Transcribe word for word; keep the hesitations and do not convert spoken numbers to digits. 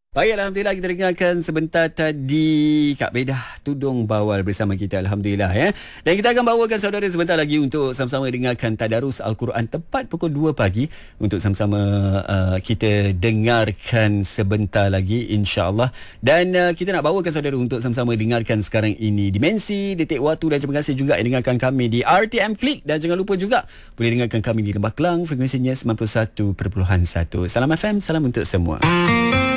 Baik, Alhamdulillah kita dengarkan sebentar tadi Kak Bedah Tudung Bawal bersama kita, Alhamdulillah ya. Dan kita akan bawakan saudara sebentar lagi untuk sama-sama dengarkan Tadarus Al-Quran tepat pukul dua pagi. Untuk sama-sama uh, kita dengarkan sebentar lagi, insya-Allah. Dan uh, kita nak bawakan saudara untuk sama-sama dengarkan sekarang ini Dimensi Detik Waktu. Dan terima kasih juga yang dengarkan kami di R T M Klik. Dan jangan lupa juga boleh dengarkan kami di Lembah Kelang, frekuensinya sembilan puluh satu perpuluhan satu. Salam F M, salam untuk semua.